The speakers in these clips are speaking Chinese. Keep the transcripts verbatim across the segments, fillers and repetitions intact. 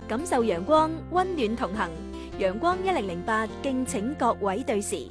感受陽光，溫暖同行。陽光一零零八，敬請各位對時。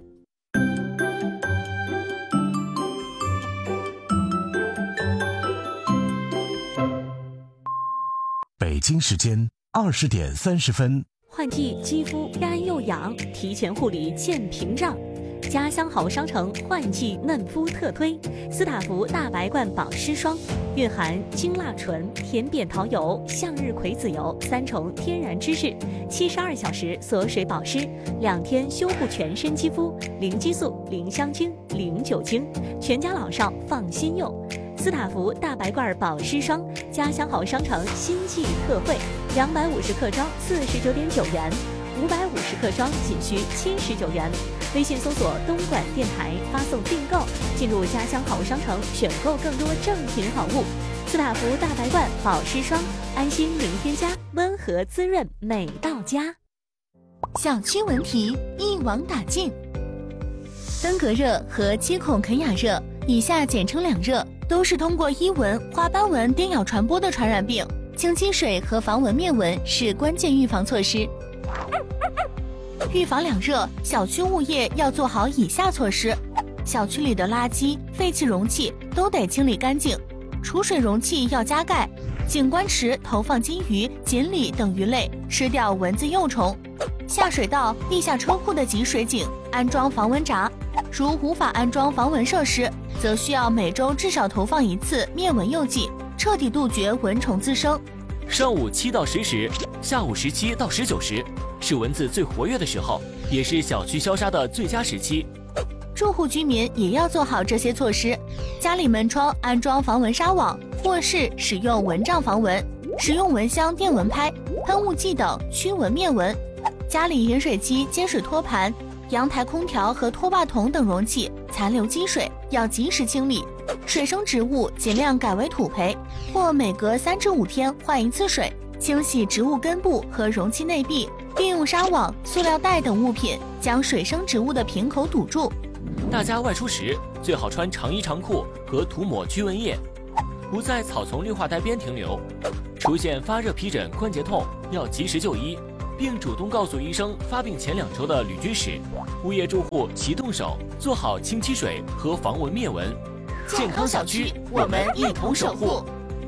北京时间二十点三十分。 换季肌肤干又痒，提前护理见屏障。家乡好商城换季嫩肤特推斯塔芙大白罐保湿霜，蕴含精蜡醇、甜扁桃油、向日葵籽油三重天然脂质，七十二小时锁水保湿，两天修护全身肌肤，零激素、零香精、零酒精，全家老少放心用。斯塔芙大白罐保湿霜，家乡好商城新季特惠，两百五十克装四十九点九元，五百五十克装仅需七十九元。微信搜索东莞电台，发送订购，进入家乡好商城，选购更多正品好物。斯塔芙大白罐保湿霜，安心零添加，温和滋润美到家。 小区文题一网打尽。登革热和肌孔肯雅热，以下简称两热，都是通过伊蚊、花斑蚊叮咬传播的传染病。清积水和防蚊灭蚊是关键预防措施。预防两热，小区物业要做好以下措施：小区里的垃圾、废弃容器都得清理干净，储水容器要加盖，景观池投放金鱼、锦鲤等鱼类，吃掉蚊子幼虫。下水道、地下车库的集水井安装防蚊闸，如无法安装防蚊设施，则需要每周至少投放一次灭蚊诱剂，彻底杜绝蚊虫滋生。 上午七到十时，下午十七到十九时，是蚊子最活跃的时候，也是小区消杀的最佳时期。 住户居民也要做好这些措施，家里门窗安装防蚊纱网，卧室使用蚊帐防蚊，使用蚊香、电蚊拍、喷雾剂等驱蚊灭蚊。家里饮水机、接水托盘、阳台空调和拖把桶等容器残留积水要及时清理，水生植物尽量改为土培，或每隔三至五天换一次水，清洗植物根部和容器内壁，并用纱网、塑料袋等物品将水生植物的瓶口堵住。 大家外出时最好穿长衣长裤和涂抹驱蚊液，不在草丛绿化带边停留。出现发热、皮疹、关节痛要及时就医，并主动告诉医生发病前两周的旅居史。物业住户齐动手，做好清积水和防蚊灭蚊。健康小区，我们一同守护。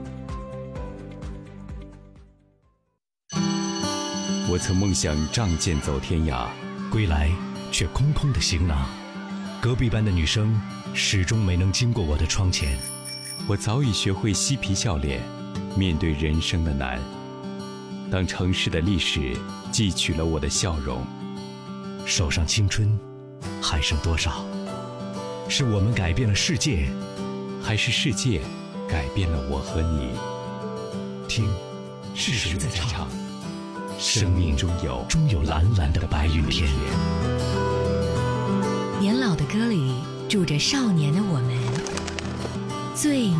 我曾梦想仗剑走天涯， 归来却空空的行囊。隔壁班的女生始终没能经过我的窗前。 我早已学会嬉皮笑脸，面对人生的难。当城市的历史汲取了我的笑容， 手上青春还剩多少？是我们改变了世界， 还是世界改变了我和你？ 听，是谁在唱？生命中有终有蓝蓝的白云天。 年老的歌里住着少年的我们，最